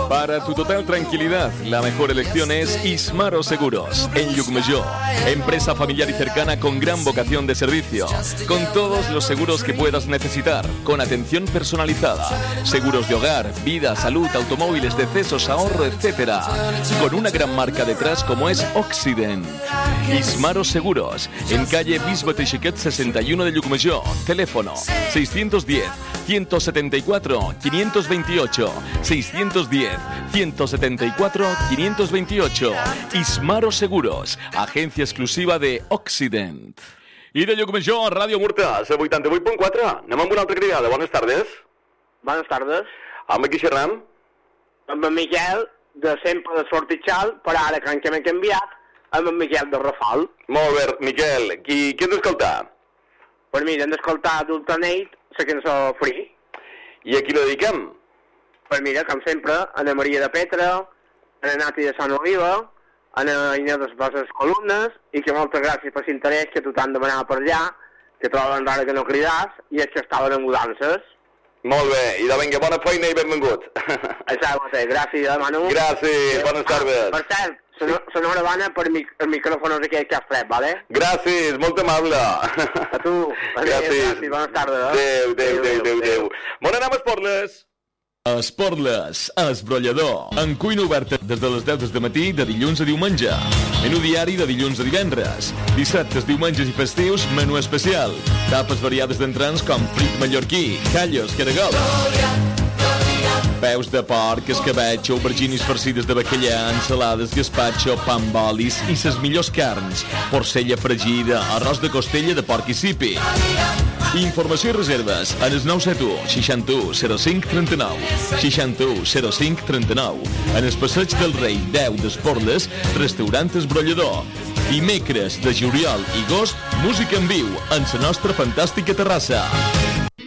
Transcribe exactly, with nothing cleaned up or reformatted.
Para tu total tranquilidad, la mejor elección es Ismaro Seguros, en Llucmajor. Empresa familiar y cercana con gran vocación de servicio. Con todos los seguros que puedas necesitar, con atención personalizada. Seguros de hogar, vida, salud, automóviles, decesos, ahorro, etcétera. Con una gran marca detrás como es Occident. Ismaro Seguros, en calle Bisbe Teixequet sesenta y uno de Llucmajor. Teléfono seiscientos diez, ciento setenta y cuatro, quinientos veintiocho. seiscientos diez, ciento setenta y cuatro, quinientos veintiocho. Ismaro Seguros, agencia exclusiva de Occident. I de Llucmajor, Ràdio Murta, C vuitanta-vuit punt quatre. Anem amb una altra cridada. Bones tardes. Bones tardes. Amb qui xerram? Amb en Miquel, de sempre de Sortitxal, però ara que hem canviat, amb en Miquel de Rafal. Molt bé, Miquel. Qui, qui hem d'escoltar? Pues mira, hem d'escoltar d'Ultanate, la cançó Free. I a qui la dediquem? Pues mira, com sempre, a Ana Maria de Petra, a la Nati de Sant Oliva, a la Inés de les Columnes, i que moltes gràcies per l'interès que tu t'han demanat per allà, que troben rara que no cridàs, i és que estaven en mudances. Molt bé, i de vinga, bona feina i benvingut. Això mateix, gràcies, Manu. Gràcies, bones tardes. Ah, per cert, s'enhorabona per mic el micròfon aquell que has tret, vale? Gràcies, molt amable. A tu. Gràcies. Gràcies, bones tardes. Adéu, adéu, adéu, adéu, adéu. Bon anem a Esportles. Esportles, esbrollador. En cuina oberta des de les deu del matí de dilluns a diumenge. Menú diari de dilluns a divendres. Dissabtes, diumenges i festius, menú especial. Tapes variades d'entrants com frit mallorquí, callos, caragols. Peus de porc, escabetx, auberginis farcides de bacallà, ensalades, gaspatxo, pa amb olis i ses millors carns. Porcella fregida, arròs de costella de porc i sipi. Informació i reserves en el nou set u, seixanta u, zero cinc, trenta nou. seixanta u, zero cinc, trenta nou. En el passeig del Rei deu d'Esportles, restaurant Esbrollador. Dimecres de juliol i agost, música en viu en la nostra fantàstica terrassa.